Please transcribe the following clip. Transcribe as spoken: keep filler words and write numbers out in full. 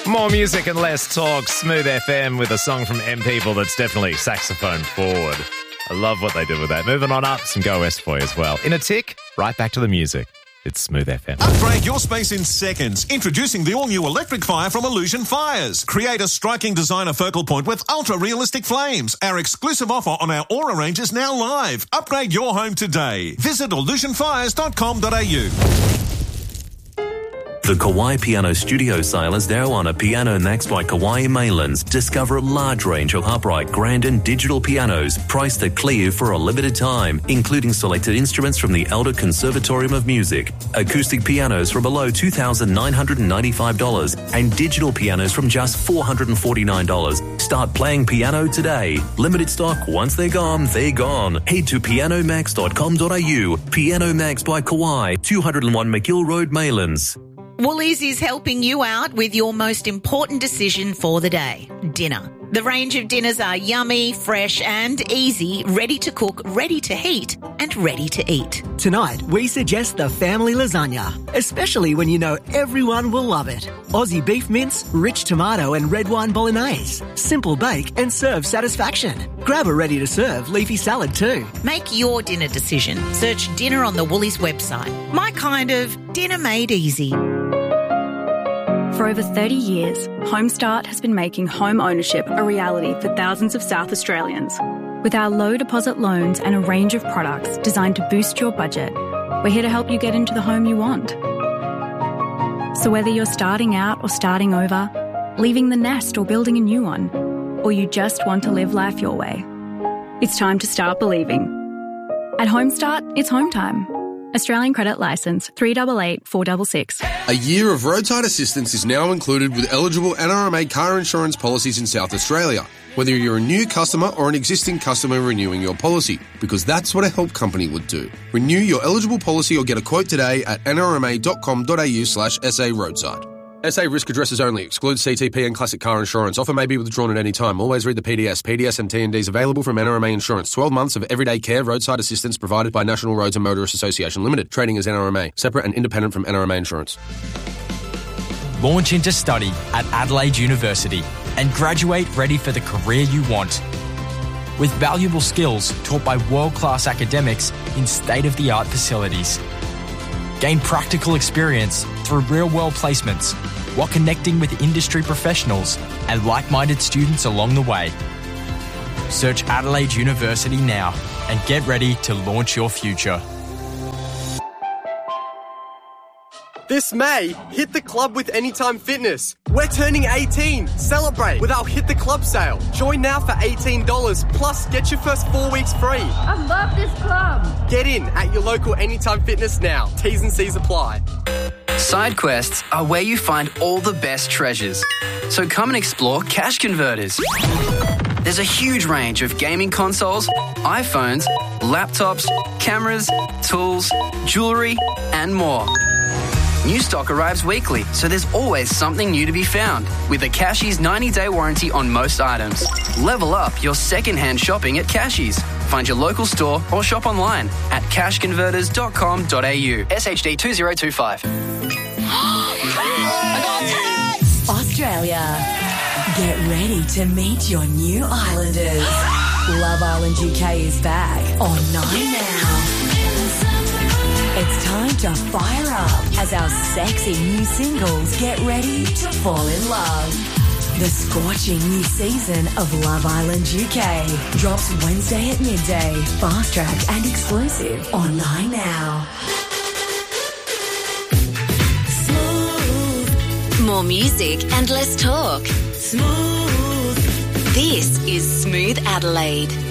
More music and less talk. Smooth F M with a song from M People that's definitely saxophone forward. I love what they did with that. Moving on up, some Go West for you as well. In a tick, right back to the music. It's Smooth F M. Upgrade your space in seconds. Introducing the all-new electric fire from Illusion Fires. Create a striking designer focal point with ultra-realistic flames. Our exclusive offer on our Aura range is now live. Upgrade your home today. Visit illusion fires dot com dot a u. The Kauai Piano Studio sale is now on at Piano Max by Kauai Mainlands. Discover a large range of upright, grand and digital pianos priced at clear for a limited time, including selected instruments from the Elder Conservatorium of Music, acoustic pianos for below two thousand nine hundred ninety-five dollars and digital pianos from just four hundred forty-nine dollars. Start playing piano today. Limited stock. Once they're gone, they're gone. Head to piano max dot com dot a u. Piano Max by Kauai, two oh one McGill Road, Mainlands. Woolies is helping you out with your most important decision for the day, dinner. The range of dinners are yummy, fresh and easy, ready to cook, ready to heat and ready to eat. Tonight, we suggest the family lasagna, especially when you know everyone will love it. Aussie beef mince, rich tomato and red wine bolognese. Simple bake and serve satisfaction. Grab a ready-to-serve leafy salad too. Make your dinner decision. Search dinner on the Woolies website. My kind of dinner made easy. For over thirty years, Homestart has been making home ownership a reality for thousands of South Australians. With our low deposit loans and a range of products designed to boost your budget, we're here to help you get into the home you want. So whether you're starting out or starting over, leaving the nest or building a new one, or you just want to live life your way, it's time to start believing. At Homestart, it's home time. Australian Credit Licence three eight eight four six six. A year of roadside assistance is now included with eligible N R M A car insurance policies in South Australia, whether you're a new customer or an existing customer renewing your policy, because that's what a help company would do. Renew your eligible policy or get a quote today at n r m a dot com dot a u slash s a roadside. S A risk addresses only. Excludes C T P and classic car insurance. Offer may be withdrawn at any time. Always read the P D S. P D S and T and Ds available from N R M A Insurance. twelve months of everyday care roadside assistance provided by National Roads and Motorists Association Limited. Trading as N R M A. Separate and independent from N R M A Insurance. Launch into study at Adelaide University and graduate ready for the career you want. With valuable skills taught by world-class academics in state-of-the-art facilities. Gain practical experience through real-world placements while connecting with industry professionals and like-minded students along the way. Search Adelaide University now and get ready to launch your future. This May, hit the club with Anytime Fitness. We're turning eighteen. Celebrate with our Hit the Club sale. Join now for eighteen dollars, plus get your first four weeks free. I love this club. Get in at your local Anytime Fitness now. T's and C's apply. Side quests are where you find all the best treasures. So come and explore Cash Converters. There's a huge range of gaming consoles, iPhones, laptops, cameras, tools, jewellery, and more. New stock arrives weekly, so there's always something new to be found. With a Cashies ninety-day warranty on most items. Level up your second-hand shopping at Cashies. Find your local store or shop online at cash converters dot com dot a u. S H D two zero two five. Australia, get ready to meet your new islanders. Love Island U K is back on Nine now. It's time to fire up as our sexy new singles get ready to fall in love. The scorching new season of Love Island U K drops Wednesday at midday, fast-tracked and exclusive on Nine now. Smooth. More music and less talk. Smooth. This is Smooth Adelaide.